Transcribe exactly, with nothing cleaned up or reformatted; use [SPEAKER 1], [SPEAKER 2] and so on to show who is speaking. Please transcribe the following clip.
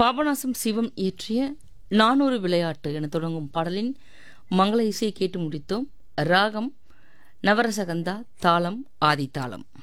[SPEAKER 1] பாபநாசம் சிவம் இயற்றிய நானூறு விளையாட்டு என தொடங்கும் பாடலின் மங்கள இசையை கேட்டு முடித்தோம். ராகம் நவரசகந்தா, தாளம் ஆதித்தாளம்.